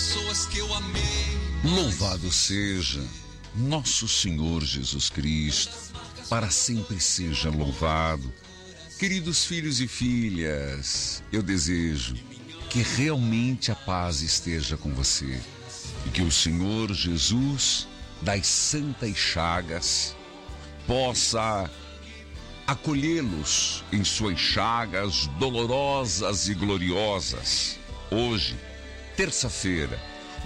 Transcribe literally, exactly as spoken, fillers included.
pessoas que eu amei. Louvado seja nosso Senhor Jesus Cristo, para sempre seja louvado. Queridos filhos e filhas, eu desejo que realmente a paz esteja com você e que o Senhor Jesus, das santas chagas, possa acolhê-los em suas chagas dolorosas e gloriosas. Hoje, terça-feira,